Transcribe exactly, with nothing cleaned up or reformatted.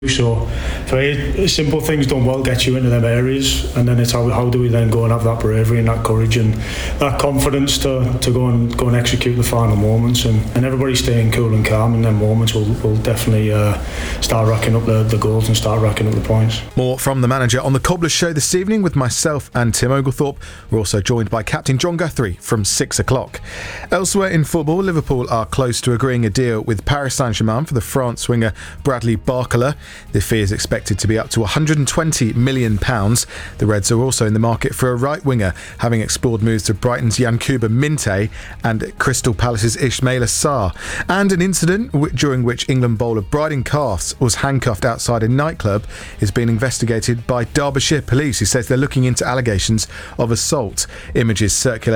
So, so simple things done well get you into them areas, and then it's how, how do we then go and have that bravery and that courage and that confidence to, to go and go and execute the final moments, and, and everybody staying cool and calm in them moments will will definitely uh, start racking up the, the goals and start racking up the points. More from the manager on the Cobblers Show this evening with myself and Tim Oglethorpe. We're also joined by Captain John Guthrie from six o'clock. Elsewhere in football, Liverpool are close to agreeing a deal with Paris Saint-Germain for the France winger Bradley Barcola. The fee is expected to be up to one hundred twenty million pounds. The Reds are also in the market for a right winger, having explored moves to Brighton's Yankuba Minte and Crystal Palace's Ismaila Sarr. And an incident w- during which England bowler Bryden Casth was handcuffed outside a nightclub is being investigated by Derbyshire Police, who says they're looking into allegations of assault. Images circulate